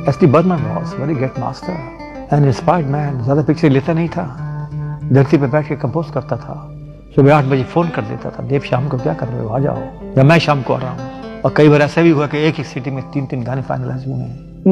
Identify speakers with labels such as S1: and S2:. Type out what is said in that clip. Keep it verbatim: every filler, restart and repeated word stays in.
S1: S D Burman was very great master and inspired man. ज्यादा picture लेता नहीं था, धरती पे बैठ के कंपोज करता था। सुबह आठ बजे फोन कर देता था, देव शाम को क्या कर रहे हो, आ जाओ, या मैं शाम को आ रहा हूँ। और कई बार ऐसा भी हुआ कि एक ही सिटी में तीन तीन गाने फाइनलाइज हुए हैं।